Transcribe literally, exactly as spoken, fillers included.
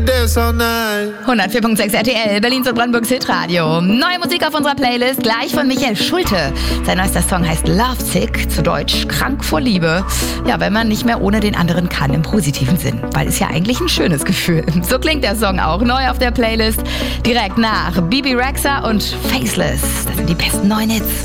hundertvier Komma sechs R T L, Berlins und Brandenburgs Hitradio. Neue Musik auf unserer Playlist, gleich von Michael Schulte. Sein neuester Song heißt Love Sick, zu Deutsch krank vor Liebe. Ja, wenn man nicht mehr ohne den anderen kann, im positiven Sinn. Weil es ja eigentlich ein schönes Gefühl. So klingt der Song auch, neu auf der Playlist. Direkt nach Bibi Rexha und Faceless. Das sind die besten neuen Hits.